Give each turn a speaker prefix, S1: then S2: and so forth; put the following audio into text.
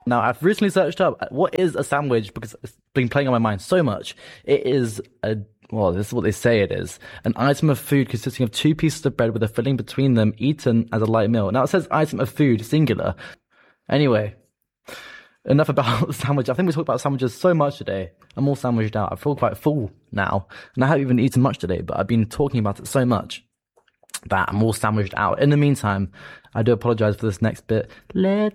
S1: Now, I've recently searched up what is a sandwich because it's been playing on my mind so much. It is well, this is what they say it is, an item of food consisting of two pieces of bread with a filling between them, eaten as a light meal. Now, it says item of food, singular. Anyway, enough about sandwich. I think we talked about sandwiches so much today. I'm all sandwiched out. I feel quite full now. And I haven't even eaten much today, but I've been talking about it so much that I'm all sandwiched out. In the meantime, I do apologize for this next bit. Let's